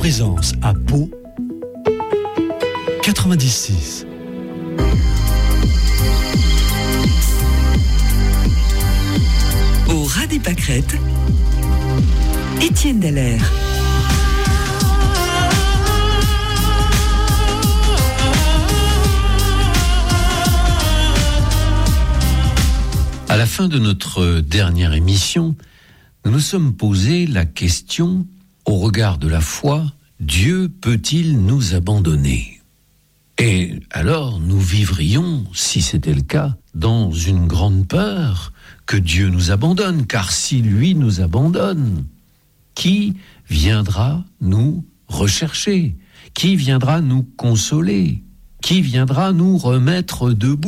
présence à Pau, 96. Au ras des pâquerettes, Étienne Dallaire. À la fin de notre dernière émission, nous nous sommes posé la question, au regard de la foi, Dieu peut-il nous abandonner ? Et alors nous vivrions, si c'était le cas, dans une grande peur que Dieu nous abandonne, car si lui nous abandonne, qui viendra nous rechercher ? Qui viendra nous consoler ? Qui viendra nous remettre debout ?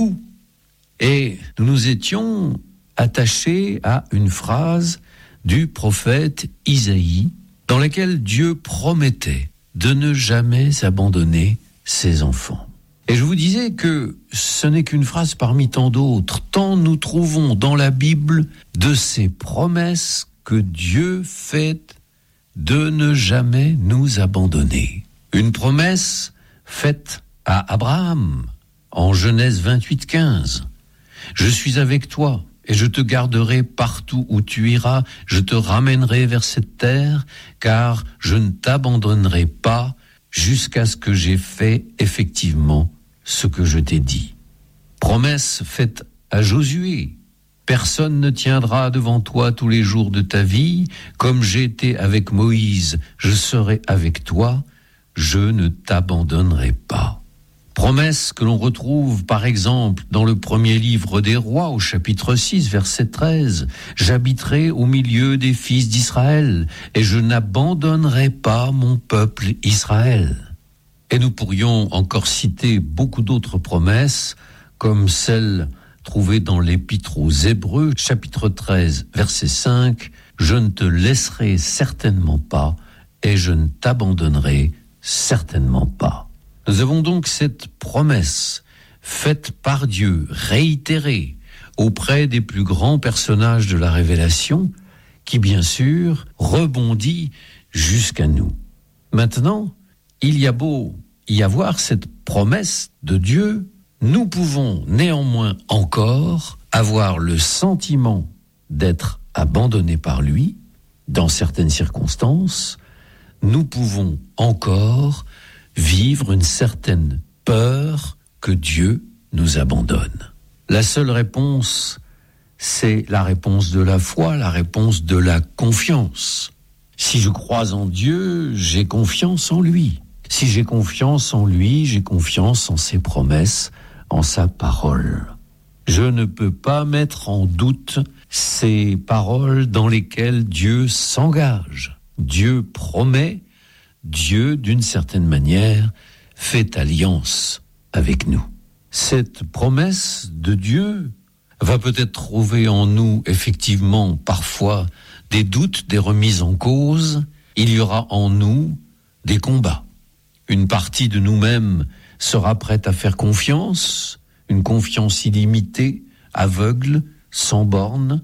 Et nous nous étions attachés à une phrase du prophète Isaïe, dans laquelle Dieu promettait de ne jamais abandonner ses enfants. Et je vous disais que ce n'est qu'une phrase parmi tant d'autres, tant nous trouvons dans la Bible de ces promesses que Dieu fait de ne jamais nous abandonner. Une promesse faite à Abraham en Genèse 28:15. Je suis avec toi et je te garderai partout où tu iras. Je te ramènerai vers cette terre, car je ne t'abandonnerai pas jusqu'à ce que j'ai fait effectivement ce que je t'ai dit. Promesse faite à Josué. Personne ne tiendra devant toi tous les jours de ta vie. Comme j'étais avec Moïse, je serai avec toi. Je ne t'abandonnerai pas. Promesse que l'on retrouve par exemple dans le premier livre des Rois au chapitre 6 verset 13. J'habiterai au milieu des fils d'Israël et je n'abandonnerai pas mon peuple Israël. Et nous pourrions encore citer beaucoup d'autres promesses comme celle trouvée dans l'épître aux Hébreux chapitre 13 verset 5. Je ne te laisserai certainement pas et je ne t'abandonnerai certainement pas. Nous avons donc cette promesse faite par Dieu, réitérée auprès des plus grands personnages de la Révélation, qui bien sûr rebondit jusqu'à nous. Maintenant, il y a beau y avoir cette promesse de Dieu, nous pouvons néanmoins encore avoir le sentiment d'être abandonnés par lui, dans certaines circonstances. Nous pouvons encore vivre une certaine peur que Dieu nous abandonne. La seule réponse, c'est la réponse de la foi, la réponse de la confiance. Si je crois en Dieu, j'ai confiance en lui. Si j'ai confiance en lui, j'ai confiance en ses promesses, en sa parole. Je ne peux pas mettre en doute ces paroles dans lesquelles Dieu s'engage. Dieu promet, Dieu, d'une certaine manière, fait alliance avec nous. Cette promesse de Dieu va peut-être trouver en nous, effectivement, parfois, des doutes, des remises en cause. Il y aura en nous des combats. Une partie de nous-mêmes sera prête à faire confiance, une confiance illimitée, aveugle, sans borne,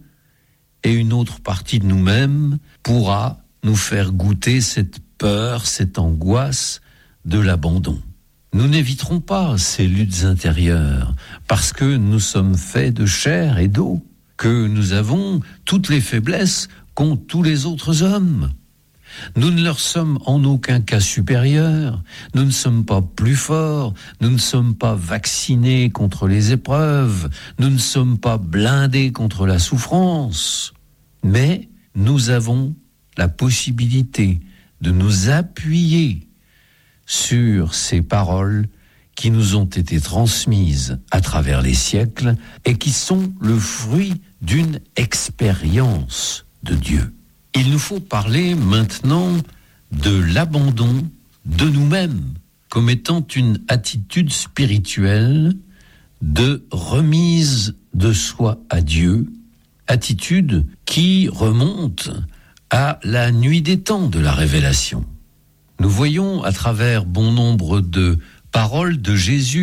et une autre partie de nous-mêmes pourra nous faire goûter cette peur, cette angoisse de l'abandon. Nous n'éviterons pas ces luttes intérieures parce que nous sommes faits de chair et d'eau, que nous avons toutes les faiblesses qu'ont tous les autres hommes. Nous ne leur sommes en aucun cas supérieurs, nous ne sommes pas plus forts, nous ne sommes pas vaccinés contre les épreuves, nous ne sommes pas blindés contre la souffrance, mais nous avons la possibilité de nous appuyer sur ces paroles qui nous ont été transmises à travers les siècles et qui sont le fruit d'une expérience de Dieu. Il nous faut parler maintenant de l'abandon de nous-mêmes comme étant une attitude spirituelle de remise de soi à Dieu, attitude qui remonte à la nuit des temps de la Révélation. Nous voyons à travers bon nombre de paroles de Jésus